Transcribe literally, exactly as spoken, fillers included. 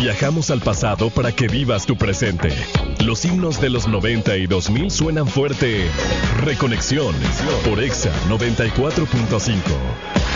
Viajamos al pasado para que vivas tu presente. Los himnos de los noventa y dos mil suenan fuerte. Reconexión por Exa noventa y cuatro punto cinco.